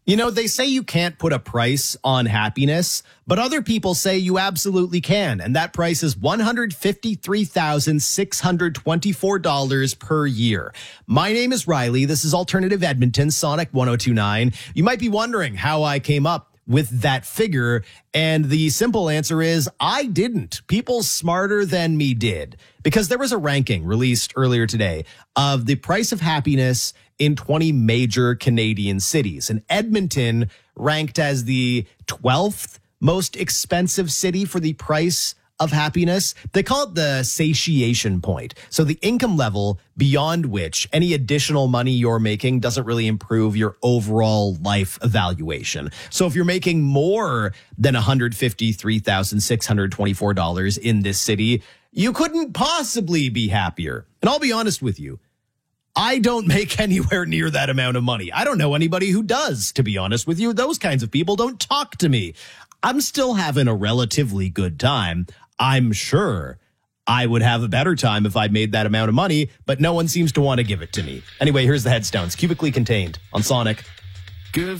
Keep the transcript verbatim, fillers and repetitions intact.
You know, they say you can't put a price on happiness, but other people say you absolutely can. And that price is one hundred fifty-three thousand six hundred twenty-four dollars per year. My name is Riley. This is Alternative Edmonton, Sonic one oh two point nine. You might be wondering how I came up with that figure. And the simple answer is I didn't. People smarter than me did, because there was a ranking released earlier today of the price of happiness in twenty major Canadian cities. And Edmonton ranked as the twelfth most expensive city for the price of happiness. They call it the satiation point. So the income level beyond which any additional money you're making doesn't really improve your overall life evaluation. So if you're making more than one hundred fifty-three thousand six hundred twenty-four dollars in this city, you couldn't possibly be happier. And I'll be honest with you, I don't make anywhere near that amount of money. I don't know anybody who does, to be honest with you. Those kinds of people don't talk to me. I'm still having a relatively good time. I'm sure I would have a better time if I made that amount of money, but no one seems to want to give it to me. Anyway, here's the headstones, cubically contained on Sonic